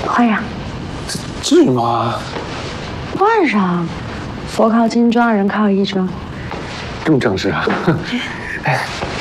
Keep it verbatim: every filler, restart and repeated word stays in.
换上。 至于吗？ 换上，佛靠金装，人靠衣装。 这么正式啊？哎，